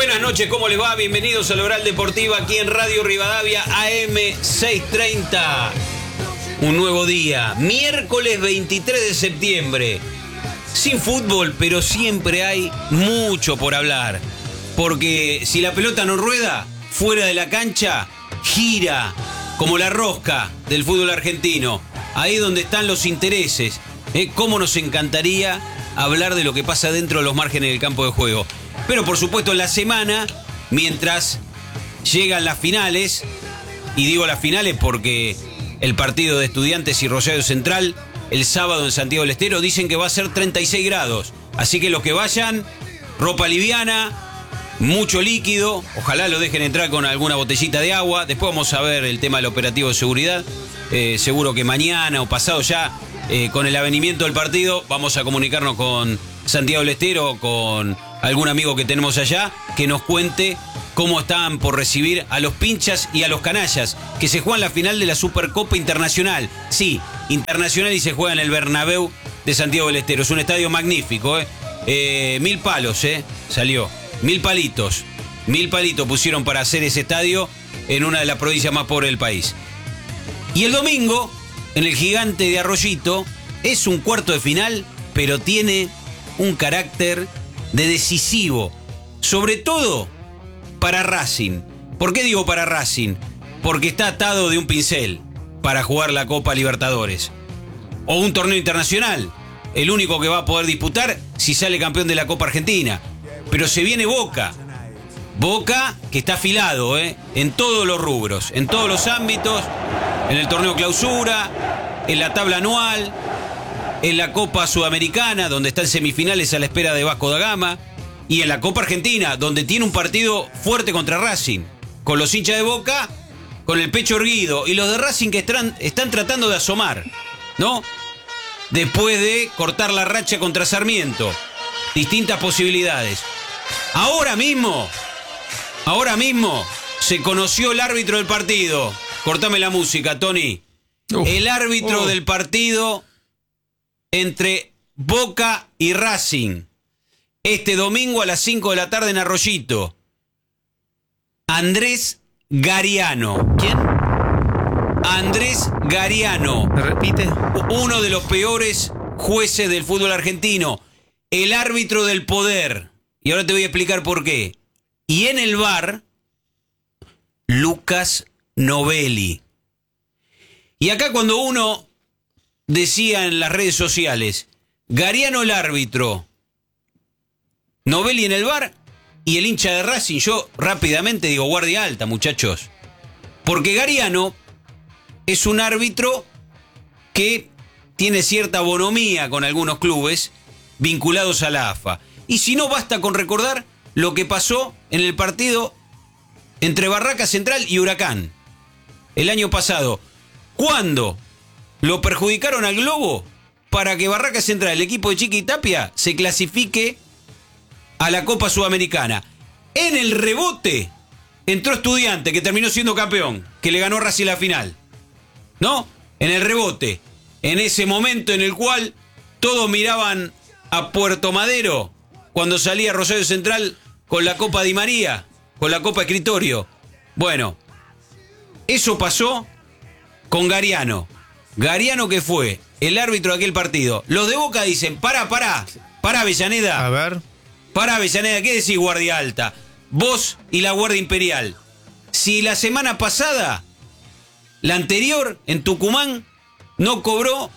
Buenas noches, ¿cómo les va? Bienvenidos a la Oral Deportiva aquí en Radio Rivadavia AM 630. Un nuevo día, miércoles 23 de septiembre. Sin fútbol, pero siempre hay mucho por hablar. Porque si la pelota no rueda, fuera de la cancha, gira como la rosca del fútbol argentino. Ahí donde están los intereses. Cómo nos encantaría hablar de lo que pasa dentro de los márgenes del campo de juego. Pero por supuesto en la semana, mientras llegan las finales, y digo las finales porque el partido de Estudiantes y Rosario Central el sábado en Santiago del Estero dicen que va a ser 36 grados. Así que los que vayan, ropa liviana, mucho líquido, ojalá lo dejen entrar con alguna botellita de agua. Después vamos a ver el tema del operativo de seguridad. Seguro que mañana o pasado ya, con el avenimiento del partido, vamos a comunicarnos con Santiago del Estero, con algún amigo que tenemos allá, que nos cuente cómo están por recibir a los pinchas y a los canallas, que se juegan la final de la Supercopa Internacional. Sí, internacional, y se juega en el Bernabéu de Santiago del Estero. Es un estadio magnífico, 1000 palos, salió. 1000 palitos. 1000 palitos pusieron para hacer ese estadio en una de las provincias más pobres del país. Y el domingo, en el Gigante de Arroyito, es un cuarto de final, pero tiene un carácter de decisivo, sobre todo para Racing. ¿Por qué digo para Racing? Porque está atado de un pincel para jugar la Copa Libertadores o un torneo internacional, el único que va a poder disputar si sale campeón de la Copa Argentina. Pero se viene Boca que está afilado, en todos los rubros, en todos los ámbitos, en el torneo clausura, en la tabla anual, en la Copa Sudamericana, donde está en semifinales a la espera de Vasco da Gama, y en la Copa Argentina, donde tiene un partido fuerte contra Racing, con los hinchas de Boca con el pecho erguido, y los de Racing que están tratando de asomar, ¿no? Después de cortar la racha contra Sarmiento. Distintas posibilidades. Ahora mismo se conoció el árbitro del partido. Cortame la música, Tony. El árbitro del partido entre Boca y Racing, este domingo a las 5 de la tarde en Arroyito. Andrés Gariano. ¿Quién? Andrés Gariano. ¿Me repite? Uno de los peores jueces del fútbol argentino. El árbitro del poder. Y ahora te voy a explicar por qué. Y en el VAR, Lucas Novelli. Y acá cuando uno decía en las redes sociales, Gariano el árbitro, Novelli en el VAR y el hincha de Racing, yo rápidamente digo guardia alta, muchachos. Porque Gariano es un árbitro que tiene cierta bonomía con algunos clubes vinculados a la AFA. Y si no, basta con recordar lo que pasó en el partido entre Barraca Central y Huracán el año pasado, cuando lo perjudicaron al Globo para que Barraca Central, el equipo de Chiqui Tapia, se clasifique a la Copa Sudamericana. En el rebote entró Estudiante, que terminó siendo campeón, que le ganó a Racing la final, ¿no? En el rebote, en ese momento en el cual todos miraban a Puerto Madero cuando salía Rosario Central con la Copa Di María, con la Copa Escritorio. Bueno, eso pasó con Gariano. Gariano, que fue el árbitro de aquel partido. Los de Boca dicen, para Avellaneda. A ver. Para Avellaneda, ¿qué decís, guardia alta? Vos y la Guardia Imperial. Si la semana pasada, la anterior, en Tucumán, no cobró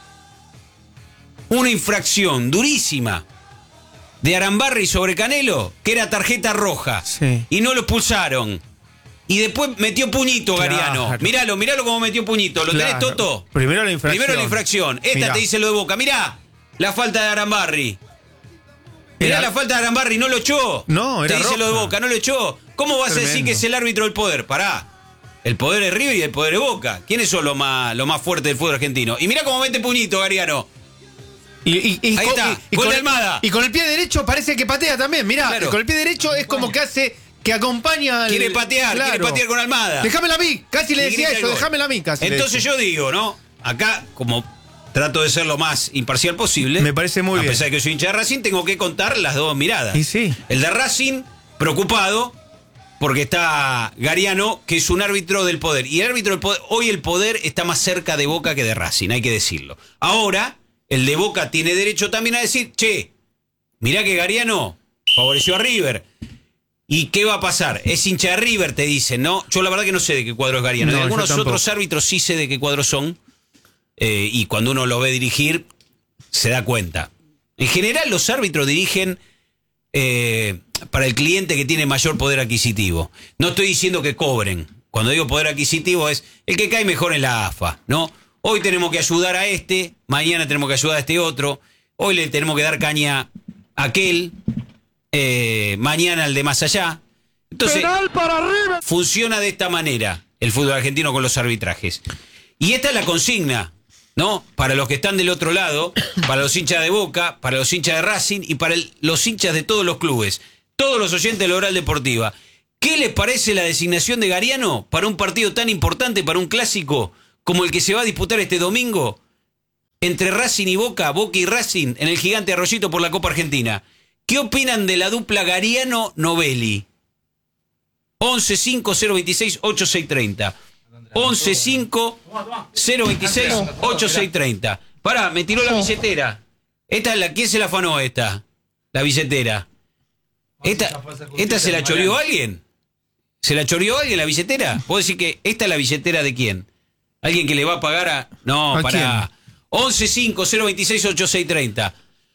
una infracción durísima de Arambarri sobre Canelo, que era tarjeta roja, sí, y no lo expulsaron. Y después metió puñito, Gariano. Claro. Miralo como metió puñito. ¿Lo tenés, Toto? Primero la infracción. Esta Mirá. te dice lo de Boca. Mirá, la falta de Arambarri. Mirá la falta de Arambarri, no lo echó. No, era te dice roja. lo de Boca, no lo echó. ¿Cómo vas a decir Tremendo. que es el árbitro del poder? Pará. El poder es River y el poder es Boca. ¿Quiénes son lo más fuerte del fútbol argentino? Y mirá cómo mete puñito, Gariano. Ahí está, gol de Almada. Y con el pie derecho parece que patea también. Mirá, Claro. con el pie derecho es como que hace, que acompaña al... Quiere patear con Almada. Déjamela a mí, casi le Y decía grita eso, el gol. déjamela a mí casi. Entonces yo digo, ¿no? Acá, como trato de ser lo más imparcial posible. Me parece muy bien. A pesar de que soy hincha de Racing, tengo que contar las dos miradas. Y sí. El de Racing preocupado porque está Gariano, que es un árbitro del poder. Y el árbitro del poder, hoy el poder está más cerca de Boca que de Racing, hay que decirlo. Ahora, el de Boca tiene derecho también a decir, che, mirá que Gariano favoreció a River. ¿Y qué va a pasar? Es hincha de River, te dicen, ¿no? Yo la verdad que no sé de qué cuadro es Gariano. De algunos otros árbitros sí sé de qué cuadro son. Y cuando uno lo ve dirigir, se da cuenta. En general, los árbitros dirigen para el cliente que tiene mayor poder adquisitivo. No estoy diciendo que cobren. Cuando digo poder adquisitivo es el que cae mejor en la AFA, ¿no? Hoy tenemos que ayudar a este, mañana tenemos que ayudar a este otro, hoy le tenemos que dar caña a aquel, mañana al de más allá. Entonces, funciona de esta manera el fútbol argentino con los arbitrajes. Y esta es la consigna, ¿no? Para los que están del otro lado, para los hinchas de Boca, para los hinchas de Racing y para los hinchas de todos los clubes, todos los oyentes de la Oral Deportiva. ¿Qué les parece la designación de Gariano para un partido tan importante, para un clásico como el que se va a disputar este domingo entre Racing y Boca, Boca y Racing, en el Gigante Arroyito por la Copa Argentina? ¿Qué opinan de la dupla Gariano-Novelli? 11-5-026-8630. 11-5-026-8630. Pará, me tiró la billetera. Esta es la, ¿quién se la afanó esta? La billetera. ¿Esta se la choreó alguien? ¿Se la choreó alguien la billetera? ¿Puedo decir que esta es la billetera de quién? ¿Alguien que le va a pagar a...? No, pará. 11-5-026-8630.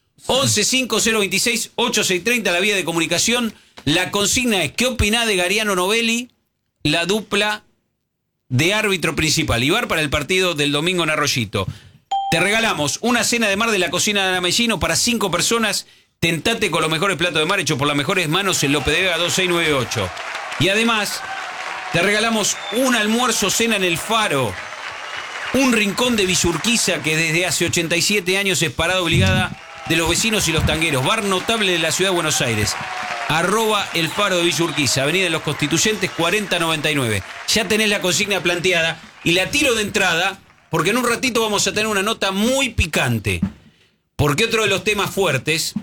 11-5-026-8630, la vía de comunicación. La consigna es, ¿qué opinás de Gariano Novelli, la dupla de árbitro principal? Ibar para el partido del domingo en Arroyito. Te regalamos una cena de mar de la cocina de Ana Mellino para 5 personas. Tentate con los mejores platos de mar hechos por las mejores manos en López de Vega 2698. Y además, te regalamos un almuerzo cena en el Faro. Un rincón de Villa Urquiza que desde hace 87 años es parada obligada de los vecinos y los tangueros. Bar notable de la ciudad de Buenos Aires. @El Faro de Villa Urquiza, Avenida de los Constituyentes 4099. Ya tenés la consigna planteada y la tiro de entrada porque en un ratito vamos a tener una nota muy picante. Porque otro de los temas fuertes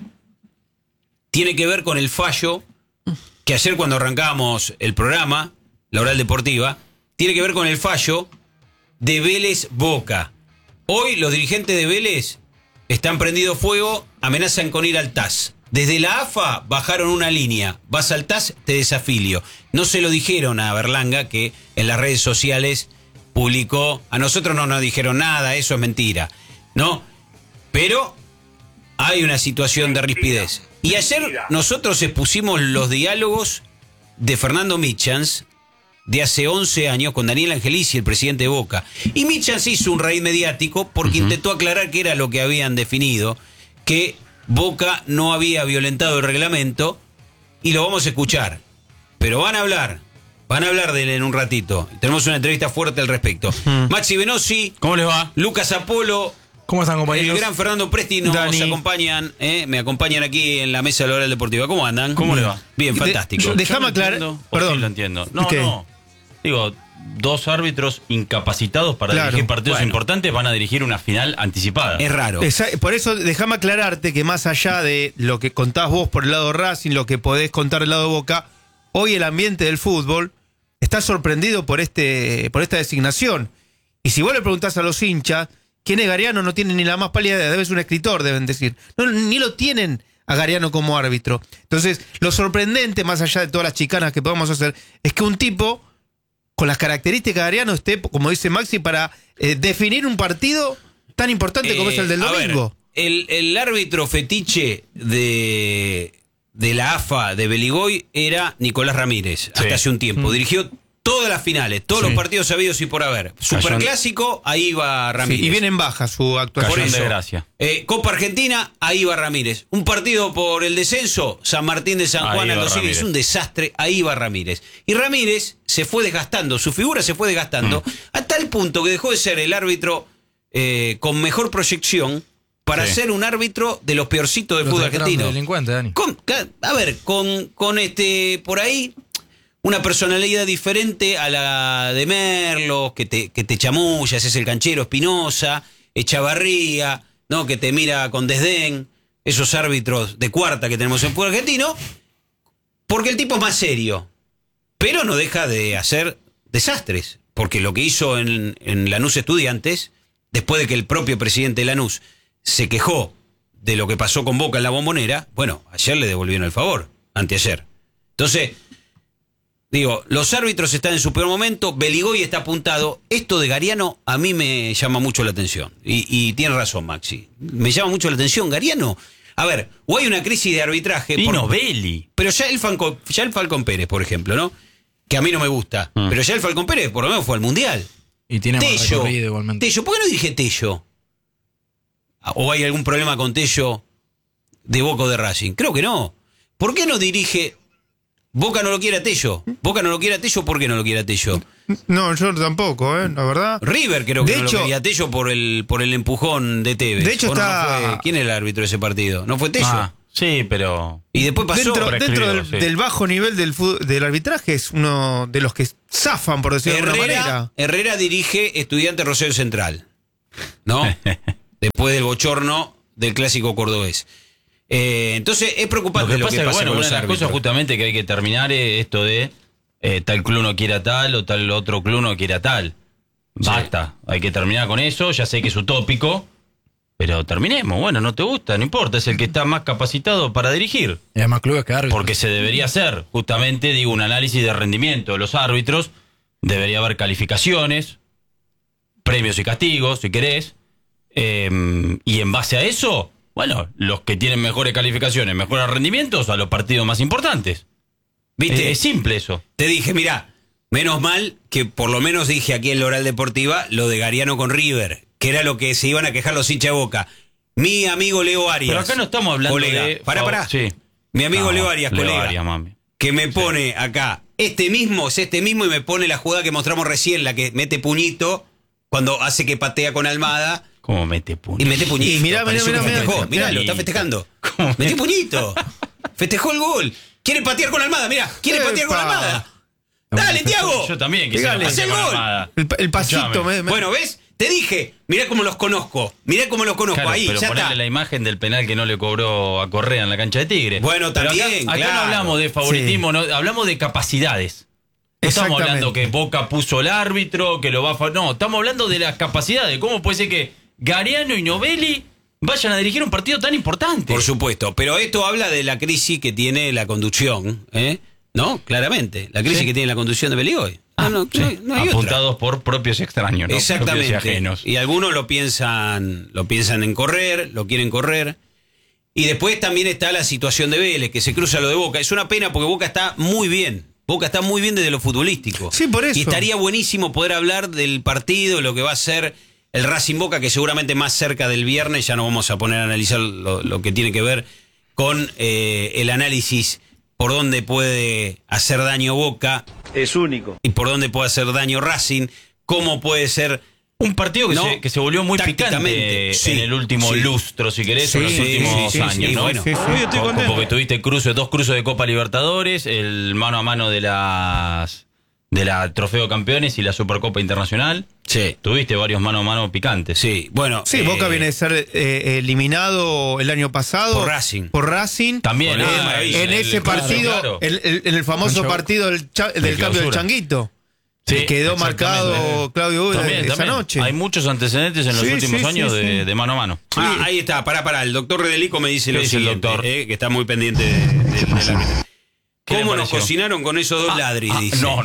tiene que ver con el fallo que ayer cuando arrancábamos el programa, la Oral Deportiva, tiene que ver con el fallo de Vélez Boca. Hoy los dirigentes de Vélez están prendidos fuego, amenazan con ir al TAS. Desde la AFA bajaron una línea. Vas al TAS, te desafilio. No se lo dijeron a Berlanga, que en las redes sociales publicó. A nosotros no nos dijeron nada, eso es mentira, ¿no? Pero hay una situación de rispidez. Y ayer nosotros expusimos los diálogos de Fernando Mitchans de hace 11 años con Daniel Angelici, el presidente de Boca. Y Mitchans hizo un raíz mediático porque intentó aclarar qué era lo que habían definido, que Boca no había violentado el reglamento, y lo vamos a escuchar. Pero van a hablar de él en un ratito. Tenemos una entrevista fuerte al respecto. Maxi Venosi, ¿cómo les va? Lucas Apolo, ¿cómo están, compañeros? El gran Fernando Presti nos acompañan, me acompañan aquí en la mesa de la Oral Deportiva. ¿Cómo andan? ¿Cómo les va? Bien, fantástico. Déjame aclarar. Perdón. Sí, lo entiendo. No. Digo, dos árbitros incapacitados para dirigir partidos importantes van a dirigir una final anticipada. Es raro. Por eso, déjame aclararte que más allá de lo que contás vos por el lado de Racing, lo que podés contar del lado de Boca, hoy el ambiente del fútbol está sorprendido por esta designación. Y si vos le preguntás a los hinchas, ¿quién es Gariano? No tienen ni la más pálida idea. Debe ser un escritor, deben decir. No, ni lo tienen a Gariano como árbitro. Entonces, lo sorprendente, más allá de todas las chicanas que podamos hacer, es que un tipo con las características de Gariano esté, como dice Maxi, para definir un partido tan importante como es el del domingo. Ver, el árbitro fetiche de la AFA de Beligoy era Nicolás Ramírez, hasta hace un tiempo. Dirigió todas las finales, todos los partidos sabidos y por haber. Superclásico, ahí va Ramírez. Sí, y viene en baja su actuación. Por eso, de gracia. Copa Argentina, ahí va Ramírez. Un partido por el descenso, San Martín de San Juan, Aldo Civi, es un desastre, ahí va Ramírez. Y Ramírez se fue desgastando, su figura se fue desgastando, a tal punto que dejó de ser el árbitro con mejor proyección para ser un árbitro de los peorcitos del fútbol argentino. Delincuente, Dani. Con por ahí una personalidad diferente a la de Merlo, que te chamullas, es el canchero Espinosa, Echavarría, ¿no? Que te mira con desdén, esos árbitros de cuarta que tenemos en el fútbol argentino. Porque el tipo es más serio, pero no deja de hacer desastres. Porque lo que hizo en Lanús Estudiantes, después de que el propio presidente de Lanús se quejó de lo que pasó con Boca en la Bombonera, bueno, ayer le devolvieron el favor, anteayer. Entonces, digo, los árbitros están en su peor momento, Beligoy está apuntado. Esto de Gariano a mí me llama mucho la atención. Y tiene razón, Maxi. Me llama mucho la atención. Gariano, a ver, o hay una crisis de arbitraje. Novelli. Pero ya el Falcón Pérez, por ejemplo, ¿no? Que a mí no me gusta. Pero ya el Falcón Pérez, por lo menos, fue al Mundial. Y tiene más recorrido igualmente. Tello, ¿por qué no dirige Tello? ¿O hay algún problema con Tello de Boca o de Racing? Creo que no. ¿Por qué no dirige? Boca no lo quiere a Tello. Boca no lo quiere a Tello, ¿por qué no lo quiere a Tello? No, yo tampoco, la verdad. River creo que no lo quería a Tello por el empujón de Tevez. De hecho ¿Quién era el árbitro de ese partido? ¿No fue Tello? Sí, pero... Y después pasó... Dentro del bajo nivel del arbitraje es uno de los que zafan, por decirlo de alguna manera. Herrera dirige Estudiantes Rosario Central, ¿no? Después del bochorno del clásico cordobés. Entonces es preocupante lo que pasa con los árbitros. Una de las cosas justamente que hay que terminar es esto de tal club no quiera tal o tal otro club no quiera tal. Basta, hay que terminar con eso. Ya sé que es utópico, pero terminemos. Bueno, no te gusta, no importa, es el que está más capacitado para dirigir. Y hay más clubes que árbitros. Porque se debería hacer, justamente, digo, un análisis de rendimiento de los árbitros. Debería haber calificaciones, premios y castigos, si querés. Y en base a eso, bueno, los que tienen mejores calificaciones, mejores rendimientos, a los partidos más importantes. ¿Viste? Es simple eso. Te dije, mirá, menos mal que por lo menos dije aquí en la Oral Deportiva lo de Gariano con River, que era lo que se iban a quejar los hinchas de Boca. Mi amigo Leo Arias. Pero acá no estamos hablando de... Pará. Sí. Mi amigo Leo Arias, colega. Arias, mami. Que me pone acá, este mismo y me pone la jugada que mostramos recién, la que mete puñito cuando hace que patea con Almada. ¿Cómo mete puñito? Y mete puñito. Y mirá, lo está festejando. Metió puñito. Festejó el gol. Quiere patear con Almada, mirá. Quiere patear con Almada. Dale, Tiago. Yo también quisiera hacer el gol. El pasito. Bueno, ¿ves? Te dije, mirá cómo los conozco. Claro, ahí, pero ya ponerle la imagen del penal que no le cobró a Correa en la cancha de Tigre. Bueno, también, acá no hablamos de favoritismo, no, hablamos de capacidades. No estamos hablando que Boca puso el árbitro, que lo va a... No, estamos hablando de las capacidades. ¿Cómo puede ser que Gariano y Novelli vayan a dirigir un partido tan importante? Por supuesto, pero esto habla de la crisis que tiene la conducción, ¿no? Claramente, la crisis que tiene la conducción de Beligoy. No hay apuntados otra. por propios extraños, ¿no? Exactamente. Propios y ajenos. Y algunos lo piensan en correr, lo quieren correr. Y después también está la situación de Vélez, que se cruza lo de Boca. Es una pena porque Boca está muy bien. Boca está muy bien desde lo futbolístico. Sí, por eso. Y estaría buenísimo poder hablar del partido, lo que va a ser el Racing Boca, que seguramente más cerca del viernes, ya no vamos a poner a analizar lo que tiene que ver con el análisis por dónde puede hacer daño Boca. Es único. Y por dónde puede hacer daño Racing, cómo puede ser... Un partido que se volvió muy picante en el último lustro, si querés, en los últimos años, ¿no? Bueno, porque tuviste dos cruces de Copa Libertadores, el mano a mano de la Trofeo Campeones y la Supercopa Internacional. Sí. Tuviste varios mano a mano picantes. Sí, bueno. Sí, Boca viene de ser eliminado el año pasado. Por Racing. También. En ese partido, claro. En el famoso partido del cambio del Changuito. Sí, quedó marcado Claudio esa noche. Hay muchos antecedentes en los últimos años de mano a mano. Ahí está, pará. El doctor Redelico me dice lo siguiente, que está muy pendiente del árbitro. ¿Cómo nos cocinaron con esos dos ladris? Dice. No.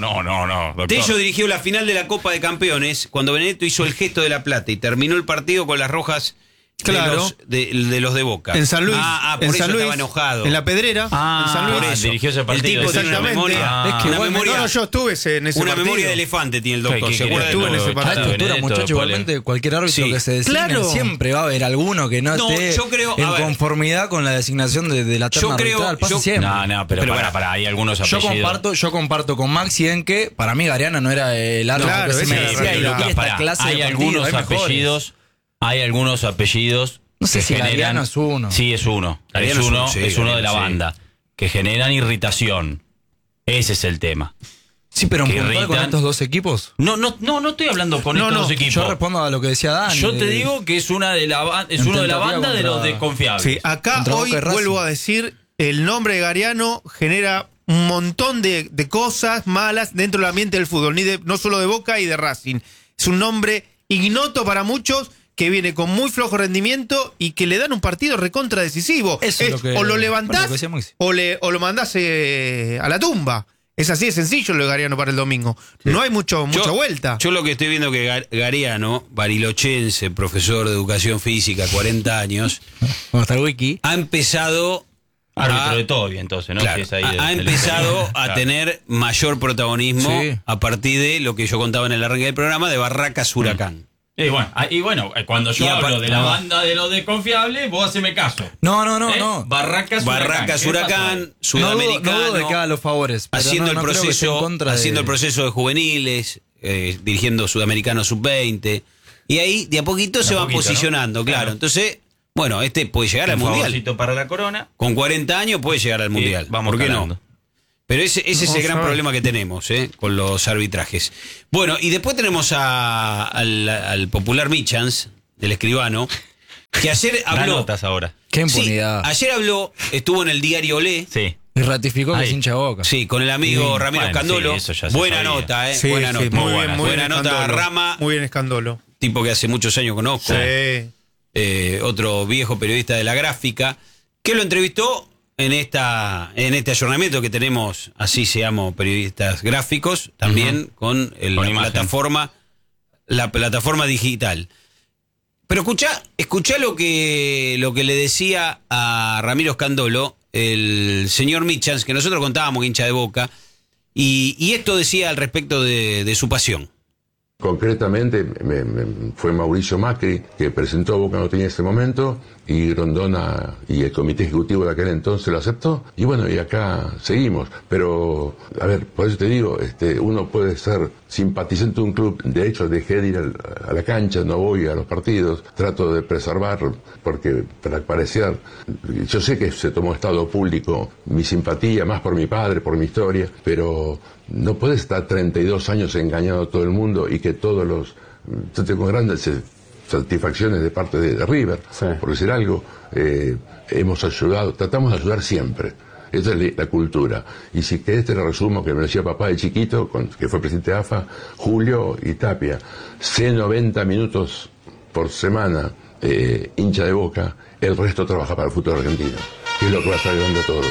Tello dirigió la final de la Copa de Campeones cuando Benedetto hizo el gesto de la plata y terminó el partido con las rojas. Claro. De los de Boca. En San Luis. Por eso estaba enojado. En la Pedrera. En San Luis. Dirigió ese partido. El tipo tiene una memoria. Yo estuve en ese una partido. memoria de elefante tiene el doctor. ¿Se acuerda? Estuve en ese partido. Muchachos, igualmente cualquier árbitro que se designe, siempre va a haber alguno que no esté en conformidad con la designación de la terna arbitral. Pasa siempre. Pero para hay algunos apellidos. Yo comparto con Maxi en que para mí Gariano no era el árbitro que se merecía y lo que esta clase de partido. Hay algunos apellidos. No sé si Gariano es uno. Sí, es uno. Es uno de la banda. Que generan irritación. Ese es el tema. Sí, pero con estos dos equipos. No estoy hablando con estos dos equipos. Yo respondo a lo que decía Dani. Yo te digo que es uno de la banda de los desconfiables. Sí, acá hoy vuelvo a decir, el nombre de Gariano genera un montón de cosas malas dentro del ambiente del fútbol, no solo de Boca y de Racing. Es un nombre ignoto para muchos, que viene con muy flojo rendimiento y que le dan un partido recontra decisivo. O lo levantás o lo mandás a la tumba. Es así de sencillo lo de Gariano para el domingo. Sí. No hay mucha vuelta. Yo lo que estoy viendo que Gariano, barilochense, profesor de educación física, 40 años, wiki, ha empezado... Árbitro de todo, bien, entonces, ¿no? Claro, ha empezado a tener mayor protagonismo a partir de lo que yo contaba en el arranque del programa de Barracas Huracán. Y bueno, cuando yo hablo de la banda de los desconfiables, vos haceme caso. No. Barracas Huracán, Sudamericano. No dudo de que haga los favores. Haciendo el proceso de juveniles, dirigiendo Sudamericano Sub-20. Y ahí, de a poquito, se va posicionando, ¿no? Claro. Entonces, bueno, puede llegar al Mundial. Para la corona. Con 40 años puede llegar al Mundial. Vamos ¿por qué ganando? No? Pero ese es el gran problema que tenemos con los arbitrajes. Bueno, y después tenemos al popular Michans, del escribano, que ayer habló... notas ahora. Qué impunidad. Sí, ayer estuvo en el diario Olé. Sí. Y ratificó que es hincha de Boca. Sí, con el amigo Ramiro Escandolo. Sí, buena nota, Sí, buena nota. Muy buena nota, Escandolo. Rama. Muy bien Escandolo. Tipo que hace muchos años conozco. Sí. Otro viejo periodista de la gráfica, que lo entrevistó en este ayornamiento que tenemos, así se llama, periodistas gráficos, también con la plataforma digital. Pero escuchá lo que le decía a Ramiro Escandolo el señor Michans, que nosotros contábamos que hincha de Boca, y esto decía al respecto de su pasión. Concretamente fue Mauricio Macri que presentó Boca Noticias en ese momento, y Grondona y el comité ejecutivo de aquel entonces lo aceptó, y bueno, y acá seguimos. Pero, a ver, por eso te digo, uno puede ser simpatizante de un club. De hecho, dejé de ir a la cancha, no voy a los partidos, trato de preservar, porque para parecer, yo sé que se tomó estado público mi simpatía, más por mi padre, por mi historia, pero no puedes estar 32 años engañando a todo el mundo y que todos los... Yo tengo grandes satisfacciones de parte de River, por decir algo. Hemos ayudado, tratamos de ayudar siempre. Esa es la cultura. Y si querés te lo resumo, que me decía papá de chiquito, que fue presidente de AFA, Julio y Tapia. Sé 90 minutos por semana hincha de Boca, el resto trabaja para el fútbol argentino, que es lo que va a estar ayudando a todos.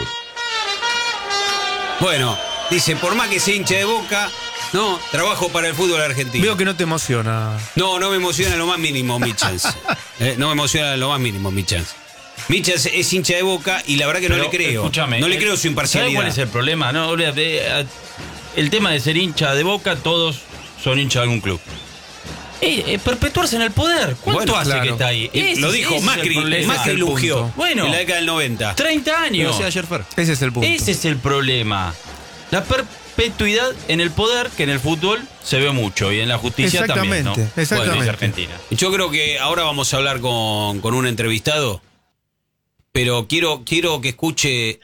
Bueno, dice, por más que sea hincha de Boca, no, trabajo para el fútbol argentino. Veo que no te emociona. No me emociona lo más mínimo, Michans. No me emociona lo más mínimo, Michans. Michans es hincha de Boca y la verdad que no le creo. Escúchame, no le creo su imparcialidad. ¿Sabes cuál es el problema? No, el tema de ser hincha de Boca, todos son hinchas de algún club. Perpetuarse en el poder. ¿Cuánto hace que está ahí? Lo dijo Macri lugió. Bueno, en la década del 90. 30 años. Ese es el punto. Ese es el problema. La perpetuidad en el poder, que en el fútbol se ve mucho, y en la justicia también, ¿no? Exactamente. Bueno, es Argentina. Yo creo que ahora vamos a hablar con un entrevistado, pero quiero que escuche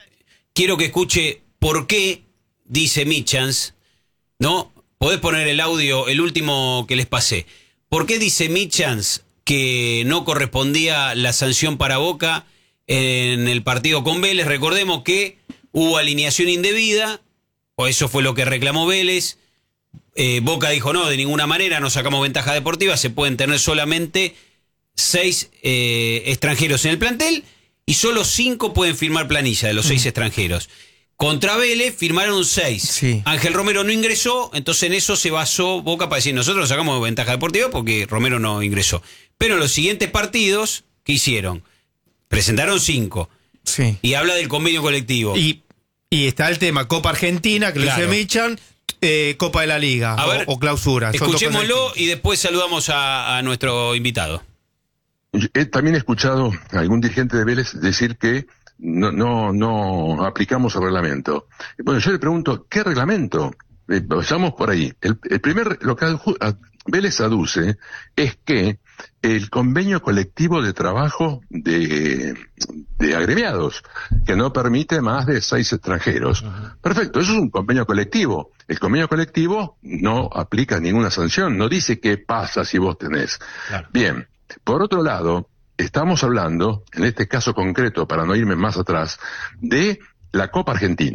por qué dice Michans, ¿no? Podés poner el audio, el último que les pasé. ¿Por qué dice Michans que no correspondía la sanción para Boca en el partido con Vélez? Recordemos que hubo alineación indebida, o eso fue lo que reclamó Vélez. Boca dijo, no, de ninguna manera, no sacamos ventaja deportiva, se pueden tener solamente 6 extranjeros en el plantel y solo 5 pueden firmar planilla de los 6 extranjeros. Contra Vélez firmaron 6. Sí. Ángel Romero no ingresó, entonces en eso se basó Boca para decir, nosotros sacamos ventaja deportiva porque Romero no ingresó. Pero en los siguientes partidos, ¿qué hicieron? Presentaron 5. Sí. Y habla del convenio colectivo. Y está el tema Copa Argentina, que claro. lo dice Michan, Copa de la Liga o clausura. Escuchémoslo y después saludamos a nuestro invitado. También he escuchado a algún dirigente de Vélez decir que no aplicamos el reglamento. Bueno, yo le pregunto, ¿qué reglamento? Vayamos por ahí. El primer, lo que Vélez aduce es que el convenio colectivo de trabajo de agremiados, que no permite más de 6 extranjeros. Perfecto, eso es un convenio colectivo. El convenio colectivo no aplica ninguna sanción, no dice qué pasa si vos tenés. Claro. Bien, por otro lado, estamos hablando, en este caso concreto, para no irme más atrás, de la Copa Argentina.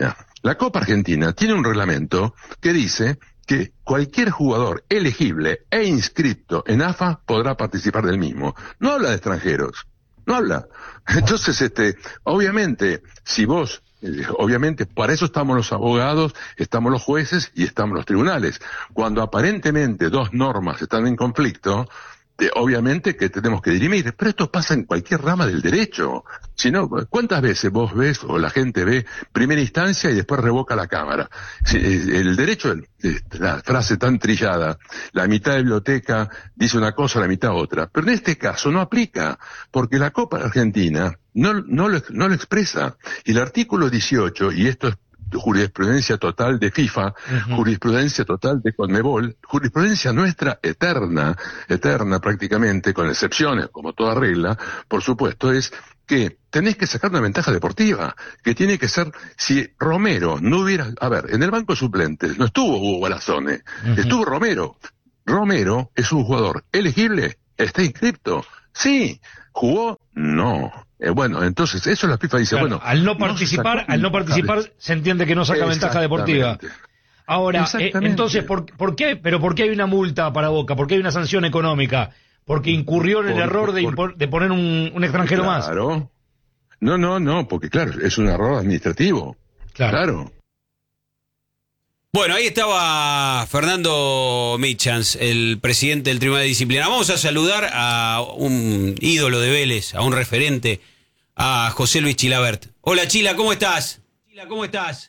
La Copa Argentina tiene un reglamento que dice que cualquier jugador elegible e inscrito en AFA podrá participar del mismo. No habla de extranjeros, no habla. Entonces, obviamente, si vos, obviamente, para eso estamos los abogados, estamos los jueces y estamos los tribunales. Cuando aparentemente dos normas están en conflicto, obviamente que tenemos que dirimir, pero esto pasa en cualquier rama del derecho. Si no, ¿cuántas veces vos ves o la gente ve primera instancia y después revoca la Cámara? El derecho, la frase tan trillada, la mitad de biblioteca dice una cosa, la mitad otra, pero en este caso no aplica, porque la Copa Argentina no lo expresa. Y el artículo 18, y esto es jurisprudencia total de FIFA, jurisprudencia total de CONMEBOL, jurisprudencia nuestra eterna prácticamente, con excepciones, como toda regla, por supuesto, es que tenés que sacar una ventaja deportiva, que tiene que ser, si Romero no hubiera, a ver, en el banco de suplentes no estuvo Hugo Gualazone, estuvo Romero. Romero es un jugador elegible, está inscripto, sí, jugó, no. Bueno, entonces eso la FIFA dice, claro, bueno, al no participar se entiende que no saca ventaja deportiva. Ahora, entonces, ¿por qué hay una multa para Boca? ¿Por qué hay una sanción económica? Porque incurrió en el error de poner un extranjero más. Claro. No, porque claro, es un error administrativo. Claro. Bueno, ahí estaba Fernando Mitchans, el presidente del Tribunal de Disciplina. Vamos a saludar a un ídolo de Vélez, a un referente, a José Luis Chilavert. Hola, Chila, ¿cómo estás? Hola, ¿cómo estás?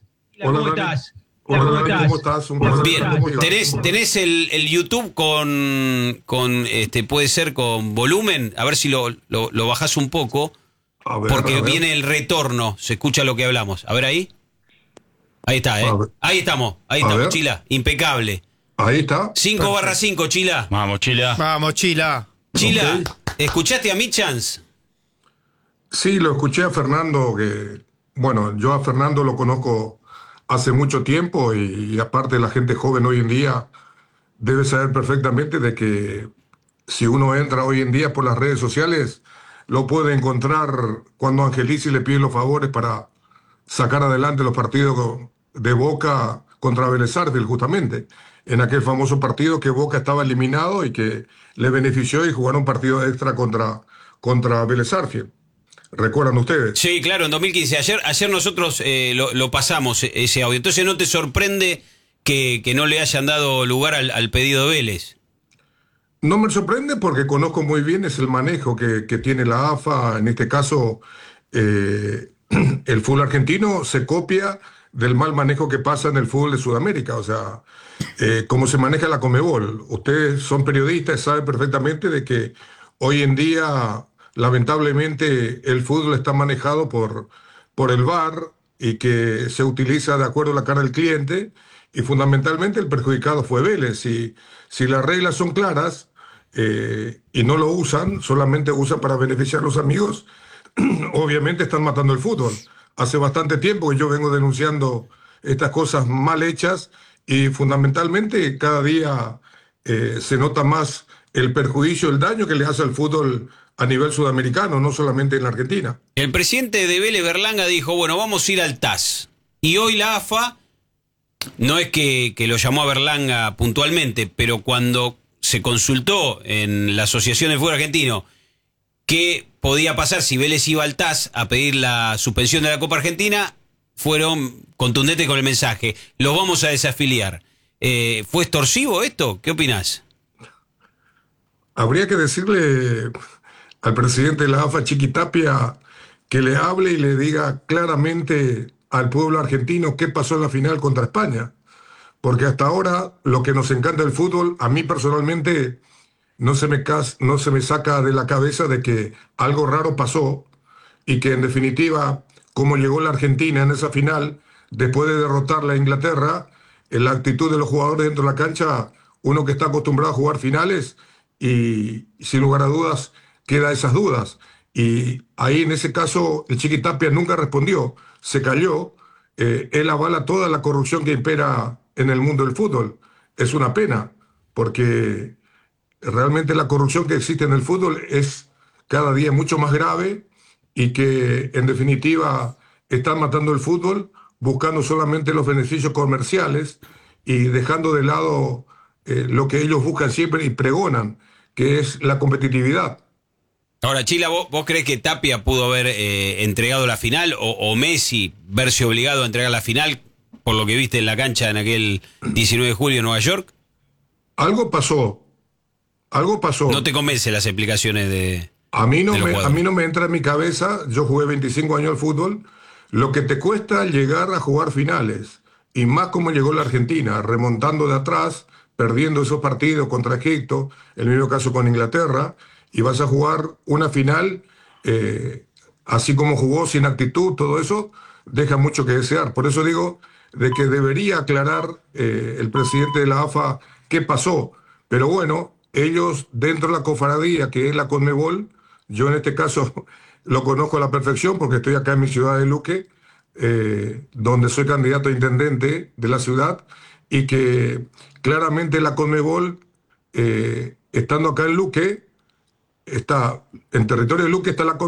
Bien, ¿tenés el YouTube con puede ser con volumen? A ver si lo bajás un poco, porque viene el retorno, se escucha lo que hablamos. A ver ahí. Ahí está, Ahí estamos, Chila, impecable. Ahí está. 5/5, Chila. Vamos, Chila. Vamos, Chila. Chila, ¿escuchaste a Mitchans? Sí, lo escuché a Fernando, yo a Fernando lo conozco hace mucho tiempo y aparte la gente joven hoy en día debe saber perfectamente de que si uno entra hoy en día por las redes sociales, lo puede encontrar cuando Angelici le pide los favores para sacar adelante los partidos de Boca contra Vélez Sarsfield, justamente, en aquel famoso partido que Boca estaba eliminado y que le benefició y jugaron un partido extra contra Vélez Sarsfield. ¿Recuerdan ustedes? Sí, claro, en 2015. Ayer nosotros lo pasamos ese audio. Entonces, ¿no te sorprende que no le hayan dado lugar al pedido de Vélez? No me sorprende porque conozco muy bien es el manejo que tiene la AFA. En este caso, el fútbol argentino se copia del mal manejo que pasa en el fútbol de Sudamérica. O sea, cómo se maneja la CONMEBOL. Ustedes son periodistas y saben perfectamente de que hoy en día, lamentablemente, el fútbol está manejado por el VAR y que se utiliza de acuerdo a la cara del cliente, y fundamentalmente el perjudicado fue Vélez. Si las reglas son claras y no lo usan, solamente usan para beneficiar a los amigos, obviamente están matando el fútbol. Hace bastante tiempo que yo vengo denunciando estas cosas mal hechas y fundamentalmente cada día se nota más el perjuicio, el daño que le hace al fútbol a nivel sudamericano, no solamente en la Argentina. El presidente de Vélez, Berlanga, dijo, bueno, vamos a ir al TAS. Y hoy la AFA, no es que lo llamó a Berlanga puntualmente, pero cuando se consultó en la Asociación de Fútbol Argentino qué podía pasar si Vélez iba al TAS a pedir la suspensión de la Copa Argentina, fueron contundentes con el mensaje, los vamos a desafiliar. ¿Fue extorsivo esto? ¿Qué opinás? Habría que decirle al presidente de la AFA, Chiqui Tapia, que le hable y le diga claramente al pueblo argentino qué pasó en la final contra España. Porque hasta ahora lo que nos encanta del fútbol, a mí personalmente no se me saca de la cabeza de que algo raro pasó y que en definitiva, como llegó la Argentina en esa final, después de derrotar a Inglaterra, en la actitud de los jugadores dentro de la cancha, uno que está acostumbrado a jugar finales, y sin lugar a dudas queda esas dudas. Y ahí en ese caso el Chiqui Tapia nunca respondió, se calló. Él avala toda la corrupción que impera en el mundo del fútbol. Es una pena, porque realmente la corrupción que existe en el fútbol es cada día mucho más grave y que en definitiva están matando el fútbol buscando solamente los beneficios comerciales y dejando de lado lo que ellos buscan siempre y pregonan, que es la competitividad. Ahora, Chila, ¿vos crees que Tapia pudo haber entregado la final o Messi verse obligado a entregar la final por lo que viste en la cancha en aquel 19 de julio en Nueva York? Algo pasó. ¿No te convencen las explicaciones de...? A mí no me entra en mi cabeza, yo jugué 25 años al fútbol, lo que te cuesta llegar a jugar finales, y más como llegó la Argentina, remontando de atrás, perdiendo esos partidos contra Egipto, el mismo caso con Inglaterra, y vas a jugar una final, así como jugó, sin actitud, todo eso, deja mucho que desear. Por eso digo de que debería aclarar el presidente de la AFA qué pasó, pero bueno, ellos dentro de la cofradía que es la Conmebol, yo en este caso lo conozco a la perfección porque estoy acá en mi ciudad de Luque, donde soy candidato a intendente de la ciudad, y que claramente la Conmebol, estando acá en Luque, está en territorio de Luque, está la